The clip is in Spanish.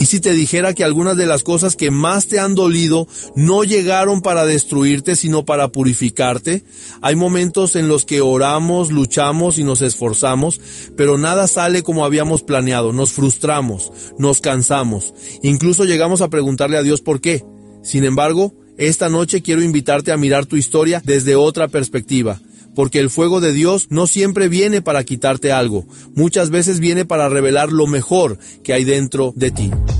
Y si te dijera que algunas de las cosas que más te han dolido no llegaron para destruirte, sino para purificarte. Hay momentos en los que oramos, luchamos y nos esforzamos, pero nada sale como habíamos planeado. Nos frustramos, nos cansamos. Incluso llegamos a preguntarle a Dios por qué. Sin embargo, esta noche quiero invitarte a mirar tu historia desde otra perspectiva. Porque el fuego de Dios no siempre viene para quitarte algo. Muchas veces viene para revelar lo mejor que hay dentro de ti.